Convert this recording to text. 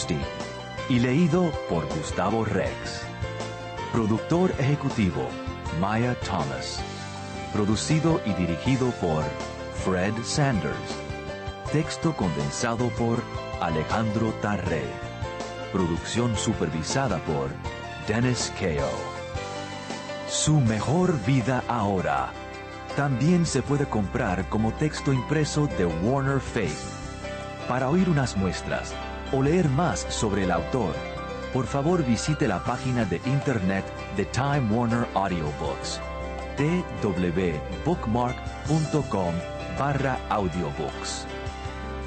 Osteen y leído por Gustavo Rex. Productor ejecutivo, Maya Thomas. Producido y dirigido por Fred Sanders. Texto condensado por Alejandro Tarré. Producción supervisada por Dennis Kao. Su mejor vida ahora también se puede comprar como texto impreso de Warner Faith. Para oír unas muestras o leer más sobre el autor, por favor visite la página de internet de Time Warner Audiobooks, twbookmark.com/audiobooks.